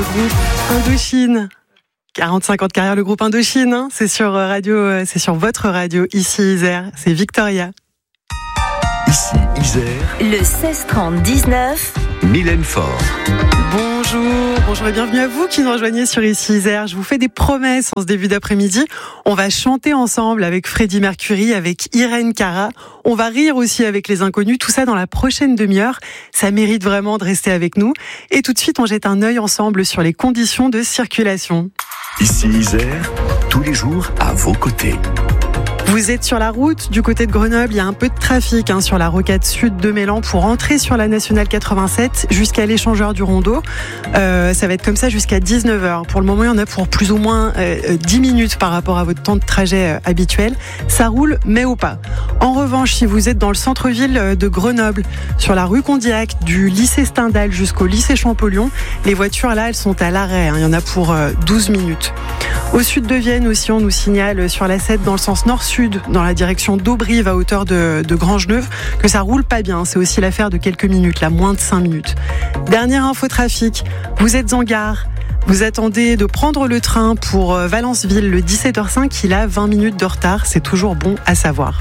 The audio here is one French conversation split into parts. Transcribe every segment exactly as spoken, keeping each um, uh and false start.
groupe Indochine. quarante-cinq ans de carrière, le groupe Indochine, hein, c'est sur radio, c'est sur votre radio, ici Isère, c'est Victoria. Ici Isère. Le seize trente dix-neuf. Mylène Faure. Bonjour, bonjour et bienvenue à vous qui nous rejoignez sur Ici Isère. Je vous fais des promesses en ce début d'après-midi. On va chanter ensemble avec Freddie Mercury, avec Irene Cara. On va rire aussi avec les inconnus. Tout ça dans la prochaine demi-heure. Ça mérite vraiment de rester avec nous. Et tout de suite, on jette un œil ensemble sur les conditions de circulation. Ici Isère, tous les jours à vos côtés. Vous êtes sur la route du côté de Grenoble, il y a un peu de trafic hein, sur la rocade sud de Mélan pour entrer sur la nationale quatre-vingt-sept jusqu'à l'échangeur du Rondeau. Euh, ça va être comme ça jusqu'à dix-neuf heures. Pour le moment, il y en a pour plus ou moins euh, dix minutes par rapport à votre temps de trajet euh, habituel. Ça roule, mais au pas. En revanche, si vous êtes dans le centre-ville de Grenoble, sur la rue Condillac, du lycée Stendhal jusqu'au lycée Champollion, les voitures là, elles sont à l'arrêt. Hein. Il y en a pour euh, douze minutes. Au sud de Vienne aussi, on nous signale sur la sept dans le sens nord-sud, dans la direction d'Auberive à hauteur de, de Grangeneuve, que ça roule pas bien. C'est aussi l'affaire de quelques minutes, là, moins de cinq minutes. Dernière info trafic, vous êtes en gare. Vous attendez de prendre le train pour Valenceville le dix-sept heures cinq, il a vingt minutes de retard. C'est toujours bon à savoir.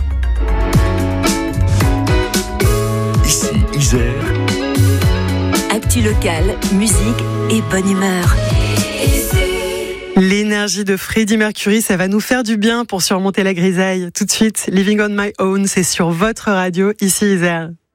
Ici Isère. Actu locale, musique et bonne humeur. L'énergie de Freddie Mercury, ça va nous faire du bien pour surmonter la grisaille. Tout de suite, Living on My Own, c'est sur votre radio, ici Isère.